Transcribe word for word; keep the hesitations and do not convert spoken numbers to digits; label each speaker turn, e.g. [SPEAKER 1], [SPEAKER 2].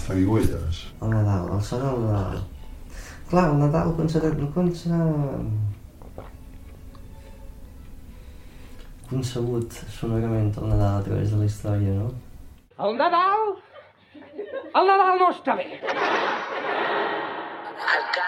[SPEAKER 1] Farihuelles.
[SPEAKER 2] El Nadal, el son del Nadal. Clar, el Nadal, quan serà... Quan serà... concebut sonorament el Nadal a través de la història, no?
[SPEAKER 3] El Nadal... El Nadal no està bé.